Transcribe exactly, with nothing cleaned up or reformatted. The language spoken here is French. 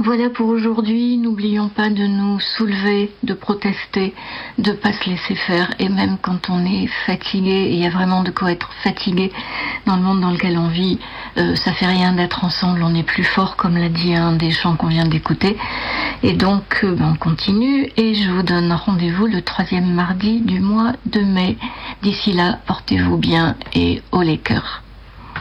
Voilà pour aujourd'hui. N'oublions pas de nous soulever, de protester, de pas se laisser faire. Et même quand on est fatigué, et il y a vraiment de quoi être fatigué dans le monde dans lequel on vit, euh, ça fait rien d'être ensemble. On est plus fort, comme l'a dit un des chants qu'on vient d'écouter. Et donc, euh, ben, on continue. Et je vous donne rendez-vous le troisième mardi du mois de mai. D'ici là, portez-vous bien et haut les cœurs.